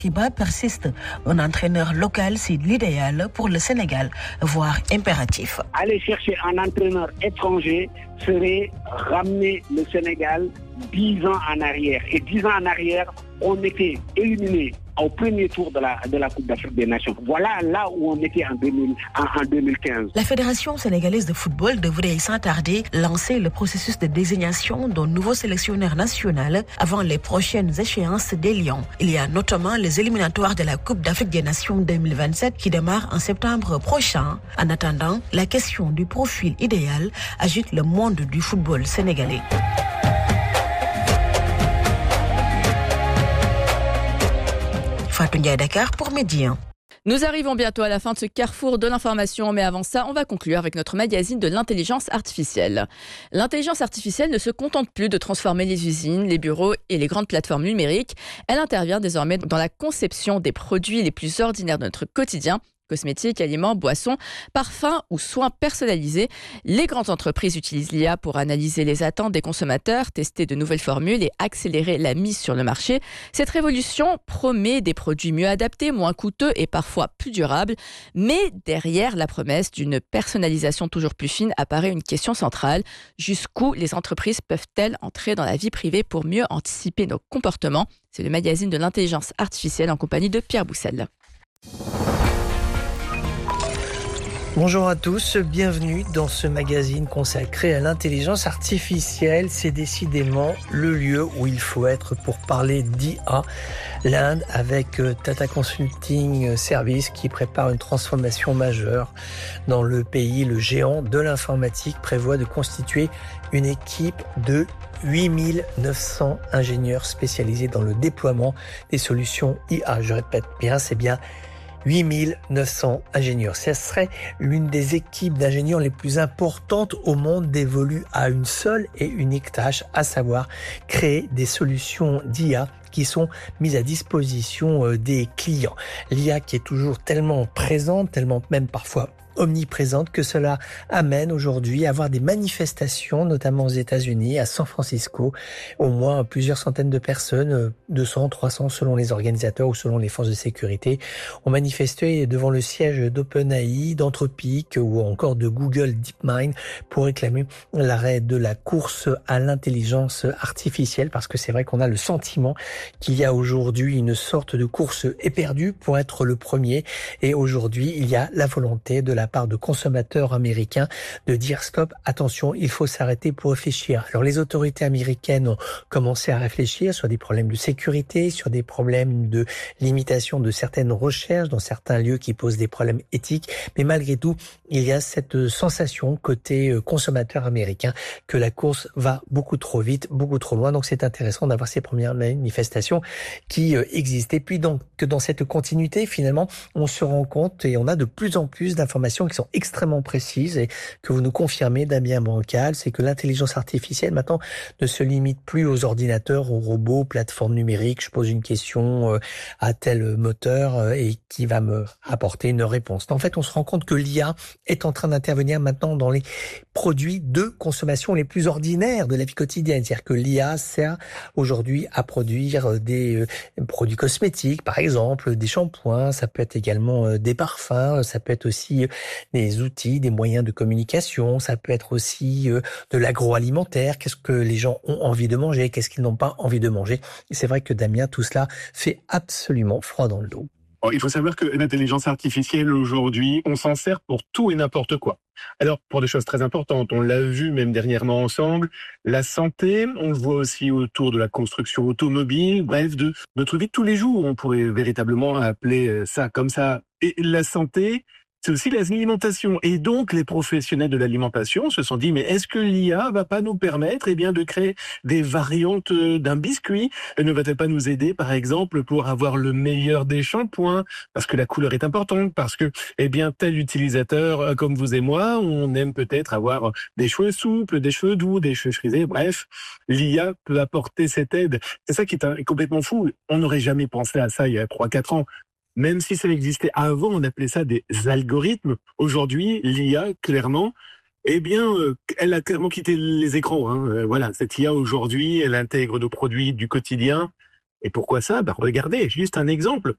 Kiba persiste. Un entraîneur local, c'est l'idéal pour le Sénégal, voire impératif. Aller chercher un entraîneur étranger serait ramener le Sénégal 10 ans en arrière. Et 10 ans en arrière, on était éliminé au premier tour de la Coupe d'Afrique des Nations. Voilà là où on était en 2015. La Fédération sénégalaise de football devrait sans tarder lancer le processus de désignation d'un nouveau sélectionneur national avant les prochaines échéances des Lions. Il y a notamment les éliminatoires de la Coupe d'Afrique des Nations 2027 qui démarrent en septembre prochain. En attendant, la question du profil idéal agite le monde du football sénégalais. Fatou Ndiaye, Dakar pour Midi 1. Nous arrivons bientôt à la fin de ce carrefour de l'information, mais avant ça, on va conclure avec notre magazine de l'intelligence artificielle. L'intelligence artificielle ne se contente plus de transformer les usines, les bureaux et les grandes plateformes numériques. Elle intervient désormais dans la conception des produits les plus ordinaires de notre quotidien. Cosmétiques, aliments, boissons, parfums ou soins personnalisés. Les grandes entreprises utilisent l'IA pour analyser les attentes des consommateurs, tester de nouvelles formules et accélérer la mise sur le marché. Cette révolution promet des produits mieux adaptés, moins coûteux et parfois plus durables. Mais derrière la promesse d'une personnalisation toujours plus fine apparaît une question centrale. Jusqu'où les entreprises peuvent-elles entrer dans la vie privée pour mieux anticiper nos comportements ? C'est le magazine de l'intelligence artificielle en compagnie de Pierre Boussel. Bonjour à tous, bienvenue dans ce magazine consacré à l'intelligence artificielle. C'est décidément le lieu où il faut être pour parler d'IA. L'Inde avec Tata Consulting Service qui prépare une transformation majeure dans le pays. Le géant de l'informatique prévoit de constituer une équipe de 8900 ingénieurs spécialisés dans le déploiement des solutions IA. Je répète bien, c'est bien 8900 ingénieurs. Ce serait l'une des équipes d'ingénieurs les plus importantes au monde dévolues à une seule et unique tâche, à savoir créer des solutions d'IA qui sont mises à disposition des clients. L'IA qui est toujours tellement présente, tellement même parfois omniprésente, que cela amène aujourd'hui à avoir des manifestations, notamment aux États-Unis, à San Francisco, au moins plusieurs centaines de personnes, 200, 300 selon les organisateurs ou selon les forces de sécurité, ont manifesté devant le siège d'OpenAI, d'Anthropic ou encore de Google DeepMind pour réclamer l'arrêt de la course à l'intelligence artificielle, parce que c'est vrai qu'on a le sentiment qu'il y a aujourd'hui une sorte de course éperdue pour être le premier, et aujourd'hui il y a la volonté de la part de consommateurs américains de dire stop, attention, il faut s'arrêter pour réfléchir. Alors les autorités américaines ont commencé à réfléchir sur des problèmes de sécurité, sur des problèmes de limitation de certaines recherches dans certains lieux qui posent des problèmes éthiques, mais malgré tout, il y a cette sensation côté consommateur américain que la course va beaucoup trop vite, beaucoup trop loin, donc c'est intéressant d'avoir ces premières manifestations qui existent. Et puis donc, que dans cette continuité, finalement, on se rend compte et on a de plus en plus d'informations qui sont extrêmement précises et que vous nous confirmez, Damien Bancal, c'est que l'intelligence artificielle maintenant ne se limite plus aux ordinateurs, aux robots, aux plateformes numériques. Je pose une question à tel moteur et qui va me apporter une réponse. En fait, on se rend compte que l'IA est en train d'intervenir maintenant dans les produits de consommation les plus ordinaires de la vie quotidienne. C'est-à-dire que l'IA sert aujourd'hui à produire des produits cosmétiques, par exemple, des shampoings, ça peut être également des parfums, ça peut être aussi des outils, des moyens de communication, ça peut être aussi de l'agroalimentaire, qu'est-ce que les gens ont envie de manger, qu'est-ce qu'ils n'ont pas envie de manger. Et c'est vrai que Damien, tout cela fait absolument froid dans le dos. Il faut savoir que l'intelligence artificielle aujourd'hui, on s'en sert pour tout et n'importe quoi. Alors, pour des choses très importantes, on l'a vu même dernièrement ensemble, la santé, on le voit aussi autour de la construction automobile, bref, de notre vie de tous les jours, on pourrait véritablement appeler ça comme ça. Et la santé, c'est aussi l'alimentation. Et donc, les professionnels de l'alimentation se sont dit, mais est-ce que l'IA va pas nous permettre, de créer des variantes d'un biscuit? Ne va-t-elle pas nous aider, par exemple, pour avoir le meilleur des shampoings? Parce que la couleur est importante, parce que, tel utilisateur, comme vous et moi, on aime peut-être avoir des cheveux souples, des cheveux doux, des cheveux frisés, bref. L'IA peut apporter cette aide. C'est ça qui est complètement fou. On n'aurait jamais pensé à ça il y a 3-4 ans. Même si ça existait avant, on appelait ça des algorithmes. Aujourd'hui, l'IA, clairement, elle a clairement quitté les écrans. Voilà, cette IA aujourd'hui, elle intègre nos produits du quotidien. Et pourquoi ça? Regardez, juste un exemple.